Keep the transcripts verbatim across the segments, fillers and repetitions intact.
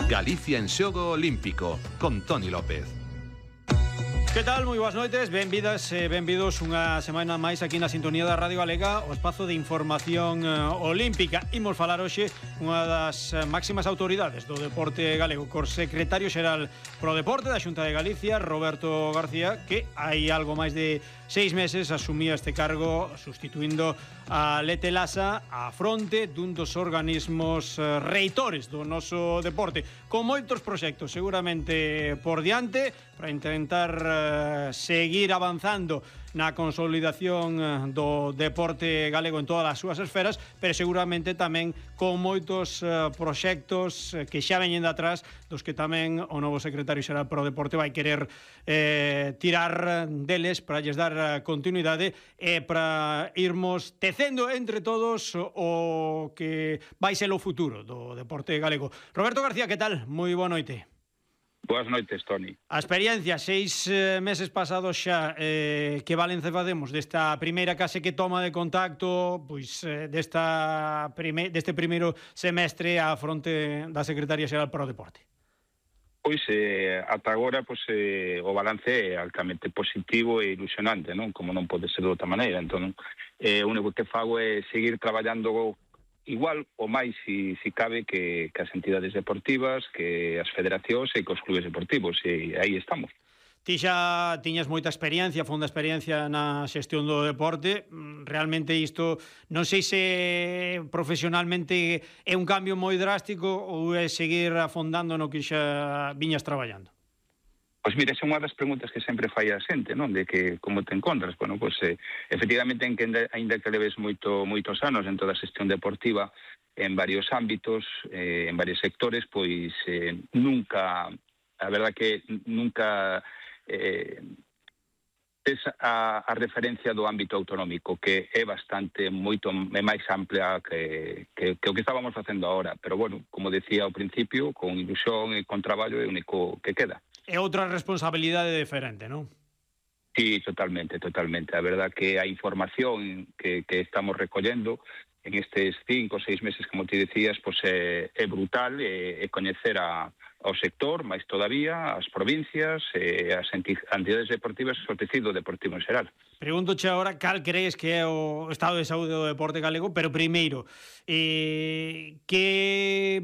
Galicia en xogo olímpico, con Toni López. Que tal? Moi boas noites, benvidas e benvidos unha semana máis aquí na sintonía da Radio Galega, o espazo de información uh, olímpica. Imos falar hoxe unha das uh, máximas autoridades do deporte galego, cor secretario xeral pro deporte da Xunta de Galicia, Roberto García, que hai algo máis de seis meses asumía este cargo sustituindo a Lete Lasa á fronte dun dos organismos uh, reitores do noso deporte, con moitos proxectos seguramente por diante para intentar uh, seguir avanzando na consolidación do deporte galego en todas as súas esferas, pero seguramente tamén con moitos uh, proxectos que xa veñen de atrás, dos que tamén o novo secretario xeral pro deporte vai querer eh, tirar deles para lles dar continuidade e para irmos tecendo entre todos o que vai ser o futuro do deporte galego. Roberto García, que tal? Moi boa noite. Boas noites, Toni. A experiencia, seis eh, meses pasados xa, eh, que balance facemos desta primeira case que toma de contacto, pois eh, desta prime, deste primeiro semestre á fronte da Secretaría Xeral para o Deporte? Pois, eh, ata agora, pois, eh, o balance é altamente positivo e ilusionante, non? Como non pode ser de outra maneira. Entón, eh, o único que fago é seguir traballando igual ou máis, si, si cabe, que, que as entidades deportivas, que as federacións e que os clubes deportivos, e aí estamos. Ti xa tiñas moita experiencia, fonda experiencia na xestión do deporte. Realmente isto, non sei se profesionalmente é un cambio moi drástico ou é seguir afondando no que xa viñas traballando? Pois mira, esa é unha das preguntas que sempre fai a xente, non? De que como te encontras. Bueno, pois eh, efectivamente, en que ainda que leves moito, moitos anos en toda a xestión deportiva, en varios ámbitos, eh, en varios sectores, pois eh, nunca, a verdad que nunca eh, es a, a referencia do ámbito autonómico, que é bastante, moito máis amplia que, que, que o que estábamos facendo agora. Pero bueno, como decía ao principio, con ilusión e con traballo é o único que queda. É outra responsabilidade diferente, non? Sí, totalmente, totalmente. A verdad que a información que, que estamos recollendo en estes cinco ou seis meses, como te decías, pues é, é brutal, é, é coñecer a, ao sector, máis todavía, as provincias, e as entidades deportivas e o tecido deportivo en xeral. Preguntoche agora cal crees que é o estado de saúde do deporte galego, pero primeiro, eh, que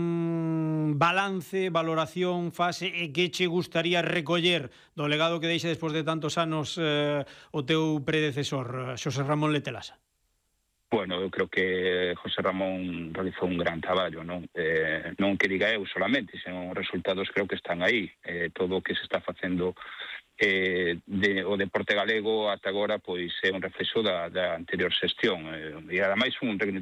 mm, balance, valoración fase e que che gustaría recoller do legado que deixe despois de tantos anos eh, o teu predecesor, Xosé Ramón Lete Lasa? Bueno, eu creo que José Ramón realizou un gran traballo, non? Eh, non que diga eu solamente, senón os resultados creo que están aí. Eh, todo o que se está facendo eh, de, o deporte galego ata agora pois é un reflexo da, da anterior xestión. Eh, e ademais un